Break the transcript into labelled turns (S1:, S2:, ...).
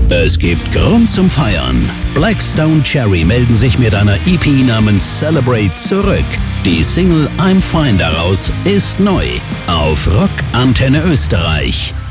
S1: Es gibt Grund zum Feiern. Blackstone Cherry melden sich mit einer EP namens Celebrate zurück. Die Single I'm Fine daraus ist neu auf Rock Antenne Österreich.